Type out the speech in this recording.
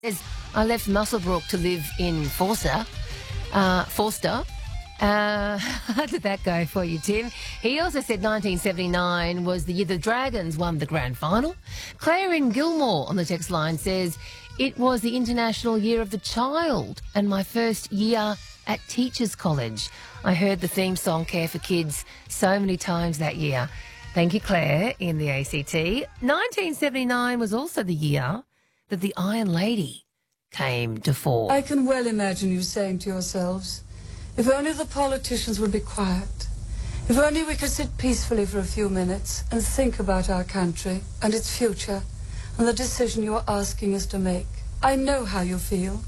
Says, I left Muswellbrook to live in Forster. Forster. How did that go for you, Tim? He also said 1979 was the year the Dragons won the grand final. Claire in Gilmore on the text line says, it was the International Year of the Child and my first year at Teachers College. I heard the theme song Care for Kids so many times that year. Thank you, Claire, in the ACT. 1979 was also the year that the Iron Lady came to fore. I can well imagine you saying to yourselves, if only the politicians would be quiet, if only we could sit peacefully for a few minutes and think about our country and its future and the decision you are asking us to make. I know how you feel.